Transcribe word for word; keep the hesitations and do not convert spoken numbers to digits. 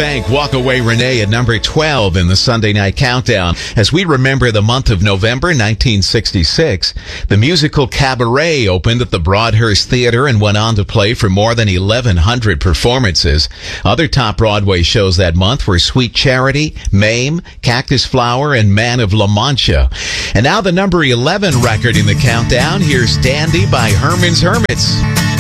Spank, Walk Away Renee at number twelve in the Sunday Night Countdown. As we remember the month of November nineteen sixty-six, the musical Cabaret opened at the Broadhurst Theater and went on to play for more than eleven hundred performances. Other top Broadway shows that month were Sweet Charity, Mame, Cactus Flower, and Man of La Mancha. And now the number eleven record in the countdown. Here's Dandy by Herman's Hermits.